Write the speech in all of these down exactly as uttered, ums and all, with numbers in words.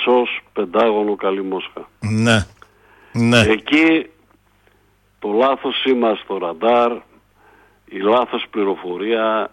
Χρυσός Πεντάγωνο Καλή Μόσχα. Ναι, ναι. Εκεί το λάθος σήμα στο ραντάρ, η λάθος πληροφορία,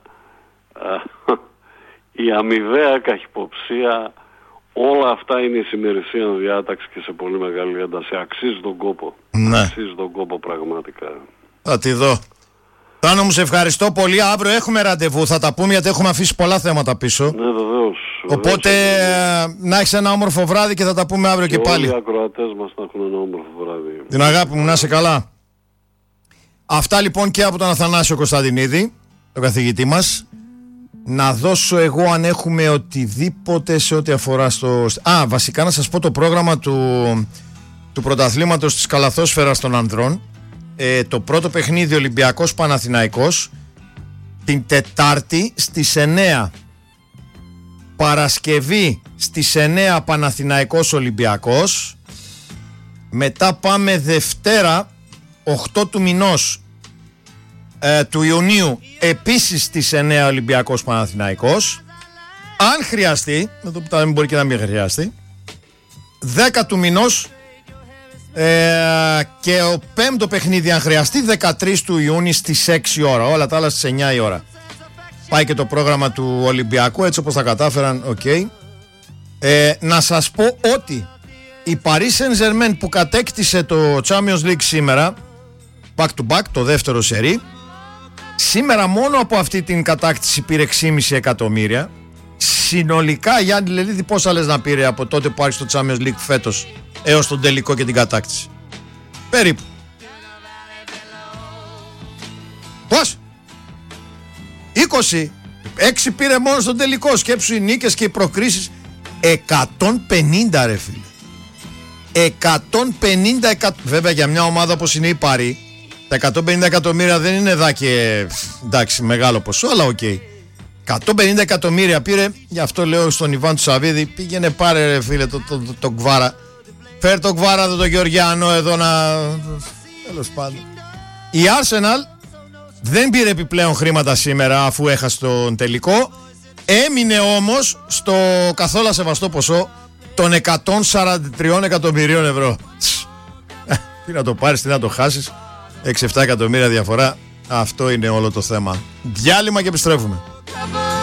η αμοιβαία καχυποψία, όλα αυτά είναι η σημερινή διάταξη και σε πολύ μεγάλη ένταση. Αξίζει τον κόπο. Ναι. Αξίζει τον κόπο πραγματικά. Θα τη δω. Τάνο μου, σε ευχαριστώ πολύ. Αύριο έχουμε ραντεβού. Θα τα πούμε γιατί έχουμε αφήσει πολλά θέματα πίσω. Ναι, βεβαίως. Οπότε βεβαίως. Ε, να έχεις ένα όμορφο βράδυ και θα τα πούμε αύριο και, και πάλι. Όλοι οι ακροατές μας να έχουν ένα όμορφο βράδυ. Την αγάπη μου, να είσαι καλά. Αυτά λοιπόν και από τον Αθανάσιο Κωνσταντινίδη, τον καθηγητή μας. Να δώσω εγώ αν έχουμε οτιδήποτε σε ό,τι αφορά στο... Α, βασικά να σας πω το πρόγραμμα του, του πρωταθλήματος της καλαθόσφαιρας των ανδρών. Ε, το πρώτο παιχνίδι Ολυμπιακός Παναθηναϊκός την Τετάρτη στις εννέα. Παρασκευή στις εννέα Παναθηναϊκός Ολυμπιακός. Μετά πάμε Δευτέρα οκτώ του μηνός ε, του Ιουνίου επίσης στις εννέα Ολυμπιακός Παναθηναϊκός. Αν χρειαστεί, να το πούμε, μπορεί και να μην χρειαστεί, δέκα του μηνός ε, και ο πέμπτο παιχνίδι αν χρειαστεί δεκατρείς του Ιούνιου στις έξι ώρα. Όλα τα άλλα στις εννιά η ώρα. Πάει και το πρόγραμμα του Ολυμπιακού έτσι όπως τα κατάφεραν. Okay. ε, Να σας πω ότι η Paris Saint-Germain που κατέκτησε το Champions League σήμερα, back to back, το δεύτερο σερί, σήμερα μόνο από αυτή την κατάκτηση πήρε έξι κόμμα πέντε εκατομμύρια. Συνολικά, Γιάννη Λελίδη, πόσα λες να πήρε από τότε που άρχισε το Champions League φέτος έως τον τελικό και την κατάκτηση? Περίπου. Πώς? είκοσι. έξι πήρε μόνο στον τελικό. Σκέψου οι νίκες και οι προκρίσεις. εκατόν πενήντα ρε φίλε. εκατόν πενήντα εκατομμύρια. Βέβαια για μια ομάδα όπως είναι η Παρί, τα εκατόν πενήντα εκατομμύρια δεν είναι δά και εντάξει μεγάλο ποσό, αλλά οκ. Okay. εκατόν πενήντα εκατομμύρια πήρε, γι' αυτό λέω στον Ιβάν του Σαββίδη, πήγαινε πάρε ρε φίλε το, το, το, το Γκβάρα. Φέρ το Γκβάρα εδώ το Γεωργιάνο εδώ να... Τέλος πάντων. Η Arsenal δεν πήρε επιπλέον χρήματα σήμερα αφού έχασε τον τελικό. Έμεινε όμως στο καθόλου σεβαστό ποσό των εκατόν σαράντα τρία εκατομμυρίων ευρώ. Τι να το πάρεις, τι να το χάσεις. έξι εφτά εκατομμύρια διαφορά. Αυτό είναι όλο το θέμα. Διάλειμμα και επιστρέφουμε.